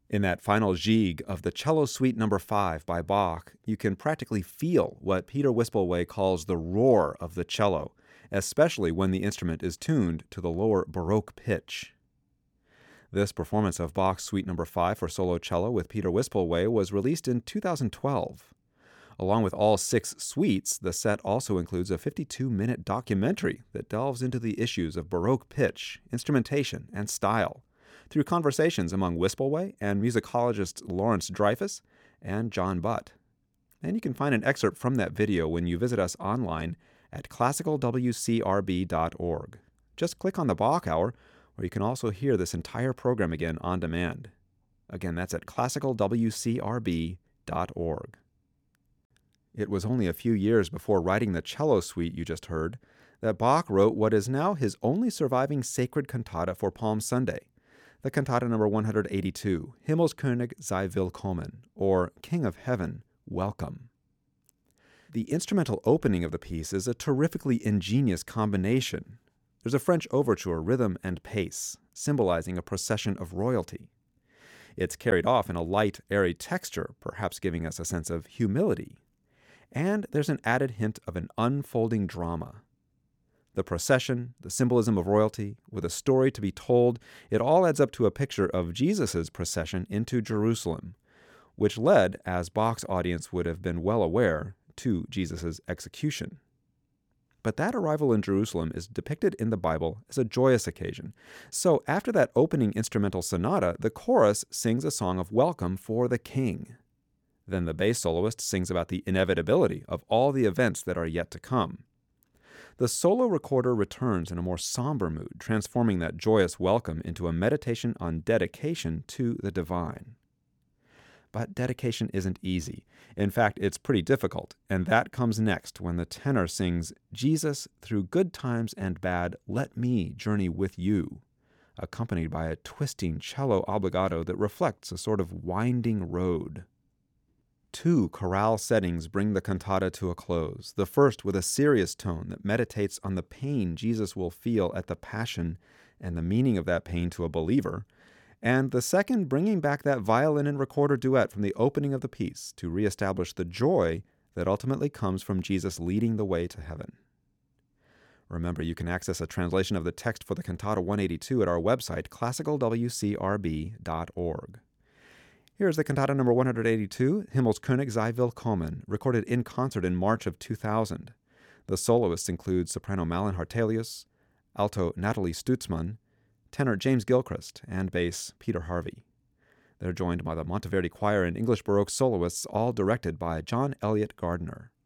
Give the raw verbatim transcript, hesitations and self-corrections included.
In that final Gigue of the Cello Suite Number five by Bach, you can practically feel what Peter Wispelwey calls the roar of the cello, especially when the instrument is tuned to the lower Baroque pitch. This performance of Bach's Suite Number five for solo cello with Peter Wispelwey was released in two thousand twelve. Along with all six suites, the set also includes a fifty-two minute documentary that delves into the issues of Baroque pitch, instrumentation, and style, through conversations among Wispelwey and musicologist Lawrence Dreyfus and John Butt. And you can find an excerpt from that video when you visit us online at classical w c r b dot org. Just click on the Bach Hour, or you can also hear this entire program again on demand. Again, that's at classical w c r b dot org. It was only a few years before writing the cello suite you just heard that Bach wrote what is now his only surviving sacred cantata for Palm Sunday, the cantata number one hundred eighty-two, Himmelskönig sei willkommen, or King of Heaven, Welcome. The instrumental opening of the piece is a terrifically ingenious combination. There's a French overture, rhythm and pace, symbolizing a procession of royalty. It's carried off in a light, airy texture, perhaps giving us a sense of humility. And there's an added hint of an unfolding drama. The procession, the symbolism of royalty, with a story to be told, it all adds up to a picture of Jesus' procession into Jerusalem, which led, as Bach's audience would have been well aware, to Jesus' execution. But that arrival in Jerusalem is depicted in the Bible as a joyous occasion. So after that opening instrumental sonata, the chorus sings a song of welcome for the king. Then the bass soloist sings about the inevitability of all the events that are yet to come. The solo recorder returns in a more somber mood, transforming that joyous welcome into a meditation on dedication to the divine. But dedication isn't easy. In fact, it's pretty difficult, and that comes next when the tenor sings, "Jesus, through good times and bad, let me journey with you," accompanied by a twisting cello obbligato that reflects a sort of winding road. Two chorale settings bring the cantata to a close, the first with a serious tone that meditates on the pain Jesus will feel at the Passion and the meaning of that pain to a believer, and the second bringing back that violin and recorder duet from the opening of the piece to reestablish the joy that ultimately comes from Jesus leading the way to heaven. Remember, you can access a translation of the text for the Cantata one eighty-two at our website, classical w c r b dot org. Here's the cantata number one hundred eighty-two, Himmelskönig sei willkommen, recorded in concert in March of two thousand. The soloists include soprano Malin Hartelius, alto Natalie Stutzmann, tenor James Gilchrist, and bass Peter Harvey. They're joined by the Monteverdi Choir and English Baroque soloists, all directed by John Elliott Gardner.